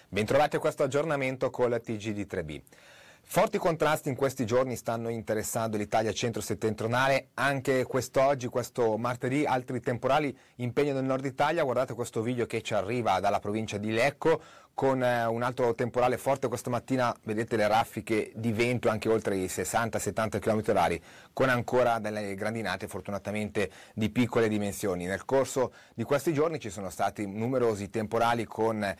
Bentrovati a questo aggiornamento con la TG3B. Forti contrasti in questi giorni stanno interessando l'Italia centro-settentrionale, anche quest'oggi, questo martedì, altri temporali impegnano il nord Italia. Guardate questo video che ci arriva dalla provincia di Lecco con un altro temporale forte questa mattina, vedete le raffiche di vento anche oltre i 60-70 km/h, con ancora delle grandinate fortunatamente di piccole dimensioni. Nel corso di questi giorni ci sono stati numerosi temporali con